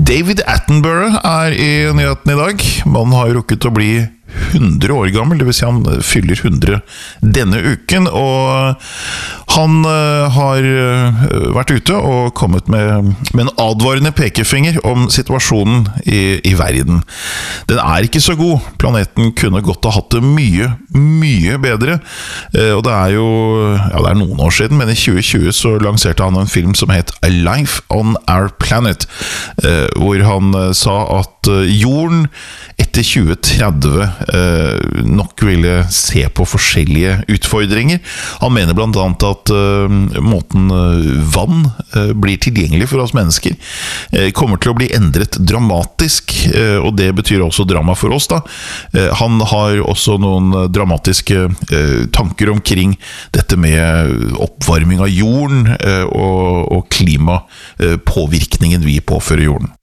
David Attenborough I nyheten I dag. Mannen har rukket å bli 100 år gammel, det vil si han fyller 100 denne uken, og han har vært ute og kommet med en advarende pekefinger om situasjonen I verden. Den ikke så god. Planeten kunne godt ha hatt det mye, mye bedre. Og det jo, ja, det noen år siden, men I 2020 så lanserte han en film som het A Life on Our Planet, hvor han sa at jorden etter 2030 nok ville se på forskjellige utfordringer. Han mener blant annet at måten vann blir tilgjengelig for oss mennesker kommer til å bli endret dramatisk, og det betyr også drama for oss da. Han har også noen dramatiske tanker omkring dette med oppvarming av jorden og klimapåvirkningen vi påfører jorden.